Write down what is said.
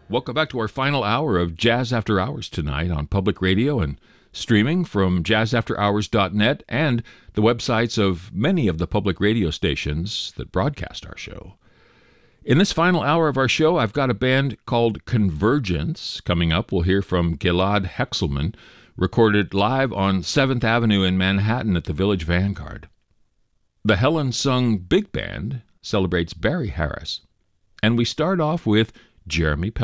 Welcome back to our final hour of Jazz After Hours tonight on public radio and streaming from jazzafterhours.net and the websites of many of the public radio stations that broadcast our show. In this final hour of our show, I've got a band called Convergence. Coming up, we'll hear from Gilad Hexelman, recorded live on 7th Avenue in Manhattan at the Village Vanguard. The Helen Sung Big Band celebrates Barry Harris. And we start off with Jeremy Pell.